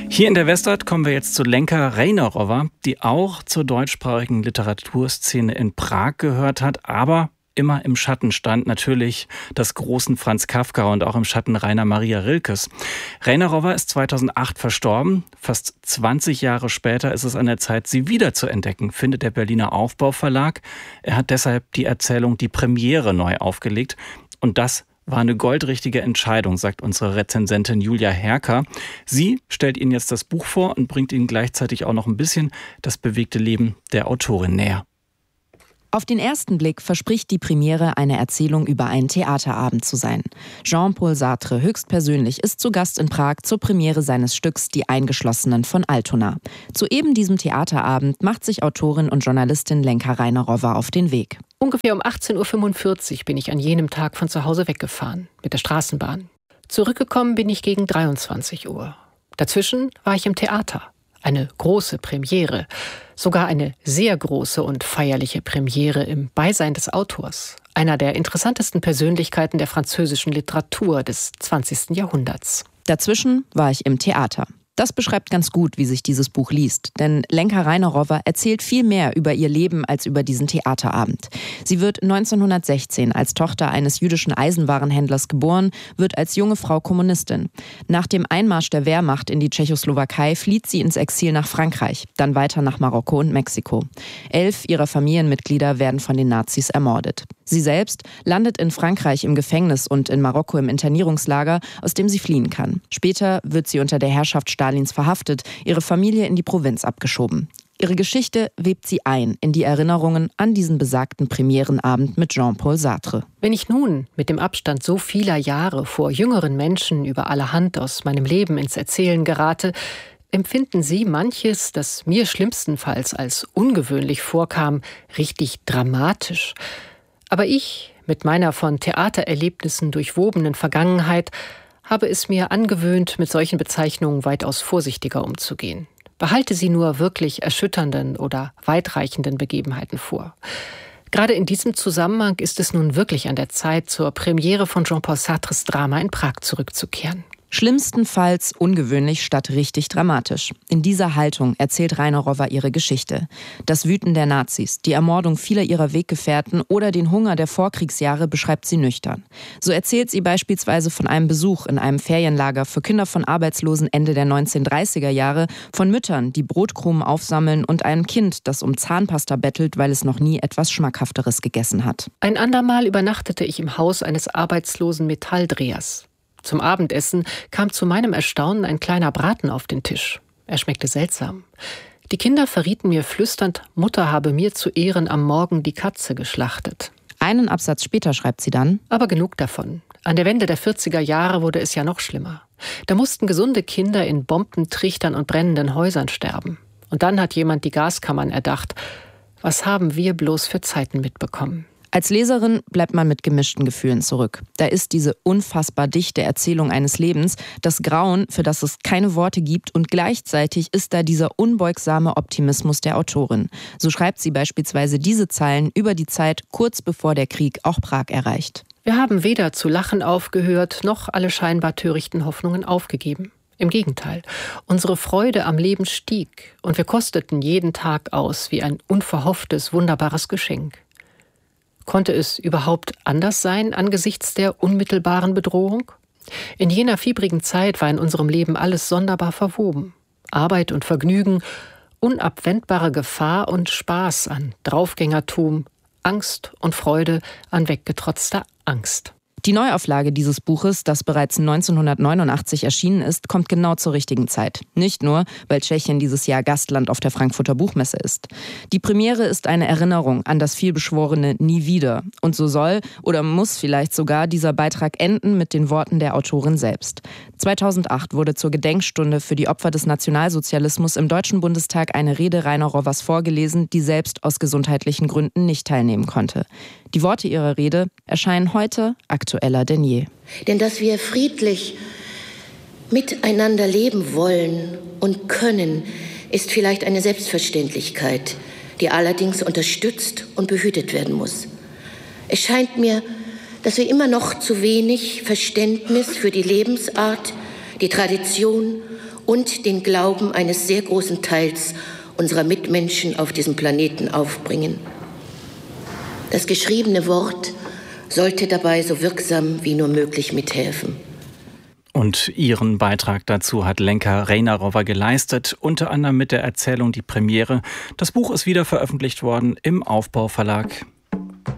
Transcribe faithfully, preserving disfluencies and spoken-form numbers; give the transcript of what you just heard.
Hier in der Westart kommen wir jetzt zu Lenka Reinerova, die auch zur deutschsprachigen Literaturszene in Prag gehört hat, aber immer im Schatten stand natürlich des großen Franz Kafka und auch im Schatten Rainer Maria Rilkes. Reinerova ist zweitausendacht verstorben. Fast zwanzig Jahre später ist es an der Zeit, sie wieder zu entdecken, findet der Berliner Aufbau-Verlag. Er hat deshalb die Erzählung Die Premiere neu aufgelegt. Und das war eine goldrichtige Entscheidung, sagt unsere Rezensentin Julia Herker. Sie stellt Ihnen jetzt das Buch vor und bringt Ihnen gleichzeitig auch noch ein bisschen das bewegte Leben der Autorin näher. Auf den ersten Blick verspricht die Premiere eine Erzählung über einen Theaterabend zu sein. Jean-Paul Sartre höchstpersönlich ist zu Gast in Prag zur Premiere seines Stücks Die Eingeschlossenen von Altona. Zu eben diesem Theaterabend macht sich Autorin und Journalistin Lenka Reinerova auf den Weg. Ungefähr um achtzehn Uhr fünfundvierzig bin ich an jenem Tag von zu Hause weggefahren, mit der Straßenbahn. Zurückgekommen bin ich gegen dreiundzwanzig Uhr. Dazwischen war ich im Theater. Eine große Premiere, sogar eine sehr große und feierliche Premiere im Beisein des Autors, einer der interessantesten Persönlichkeiten der französischen Literatur des zwanzigsten Jahrhunderts. Dazwischen war ich im Theater. Das beschreibt ganz gut, wie sich dieses Buch liest. Denn Lenka Reinerova erzählt viel mehr über ihr Leben als über diesen Theaterabend. Sie wird neunzehnhundertsechzehn als Tochter eines jüdischen Eisenwarenhändlers geboren, wird als junge Frau Kommunistin. Nach dem Einmarsch der Wehrmacht in die Tschechoslowakei flieht sie ins Exil nach Frankreich, dann weiter nach Marokko und Mexiko. Elf ihrer Familienmitglieder werden von den Nazis ermordet. Sie selbst landet in Frankreich im Gefängnis und in Marokko im Internierungslager, aus dem sie fliehen kann. Später wird sie unter der Herrschaft Stalins verhaftet, ihre Familie in die Provinz abgeschoben. Ihre Geschichte webt sie ein in die Erinnerungen an diesen besagten Premierenabend mit Jean-Paul Sartre. Wenn ich nun mit dem Abstand so vieler Jahre vor jüngeren Menschen über allerhand aus meinem Leben ins Erzählen gerate, empfinden Sie manches, das mir schlimmstenfalls als ungewöhnlich vorkam, richtig dramatisch. Aber ich, mit meiner von Theatererlebnissen durchwobenen Vergangenheit, habe es mir angewöhnt, mit solchen Bezeichnungen weitaus vorsichtiger umzugehen. Behalte sie nur wirklich erschütternden oder weitreichenden Begebenheiten vor. Gerade in diesem Zusammenhang ist es nun wirklich an der Zeit, zur Premiere von Jean-Paul Sartres Drama in Prag zurückzukehren. Schlimmstenfalls ungewöhnlich statt richtig dramatisch. In dieser Haltung erzählt Reinerova ihre Geschichte. Das Wüten der Nazis, die Ermordung vieler ihrer Weggefährten oder den Hunger der Vorkriegsjahre beschreibt sie nüchtern. So erzählt sie beispielsweise von einem Besuch in einem Ferienlager für Kinder von Arbeitslosen Ende der neunzehnhundertdreißiger Jahre, von Müttern, die Brotkrumen aufsammeln und einem Kind, das um Zahnpasta bettelt, weil es noch nie etwas Schmackhafteres gegessen hat. Ein andermal übernachtete ich im Haus eines arbeitslosen Metalldrehers. Zum Abendessen kam zu meinem Erstaunen ein kleiner Braten auf den Tisch. Er schmeckte seltsam. Die Kinder verrieten mir flüsternd, Mutter habe mir zu Ehren am Morgen die Katze geschlachtet. Einen Absatz später schreibt sie dann: Aber genug davon. An der Wende der vierziger Jahre wurde es ja noch schlimmer. Da mussten gesunde Kinder in Bombentrichtern und brennenden Häusern sterben. Und dann hat jemand die Gaskammern erdacht. Was haben wir bloß für Zeiten mitbekommen? Als Leserin bleibt man mit gemischten Gefühlen zurück. Da ist diese unfassbar dichte Erzählung eines Lebens, das Grauen, für das es keine Worte gibt, und gleichzeitig ist da dieser unbeugsame Optimismus der Autorin. So schreibt sie beispielsweise diese Zeilen über die Zeit kurz bevor der Krieg auch Prag erreicht. Wir haben weder zu lachen aufgehört, noch alle scheinbar törichten Hoffnungen aufgegeben. Im Gegenteil, unsere Freude am Leben stieg und wir kosteten jeden Tag aus wie ein unverhofftes, wunderbares Geschenk. Konnte es überhaupt anders sein angesichts der unmittelbaren Bedrohung? In jener fiebrigen Zeit war in unserem Leben alles sonderbar verwoben. Arbeit und Vergnügen, unabwendbare Gefahr und Spaß an Draufgängertum, Angst und Freude an weggetrotzter Angst. Die Neuauflage dieses Buches, das bereits neunzehnhundertneunundachtzig erschienen ist, kommt genau zur richtigen Zeit. Nicht nur, weil Tschechien dieses Jahr Gastland auf der Frankfurter Buchmesse ist. Die Premiere ist eine Erinnerung an das vielbeschworene Nie wieder. Und so soll oder muss vielleicht sogar dieser Beitrag enden mit den Worten der Autorin selbst. zweitausendacht wurde zur Gedenkstunde für die Opfer des Nationalsozialismus im Deutschen Bundestag eine Rede Reinerovas vorgelesen, die selbst aus gesundheitlichen Gründen nicht teilnehmen konnte. Die Worte ihrer Rede erscheinen heute aktueller denn je. Denn dass wir friedlich miteinander leben wollen und können, ist vielleicht eine Selbstverständlichkeit, die allerdings unterstützt und behütet werden muss. Es scheint mir, dass wir immer noch zu wenig Verständnis für die Lebensart, die Tradition und den Glauben eines sehr großen Teils unserer Mitmenschen auf diesem Planeten aufbringen. Das geschriebene Wort sollte dabei so wirksam wie nur möglich mithelfen. Und ihren Beitrag dazu hat Lenka Reinarowa geleistet, unter anderem mit der Erzählung Die Premiere. Das Buch ist wieder veröffentlicht worden im Aufbau Verlag.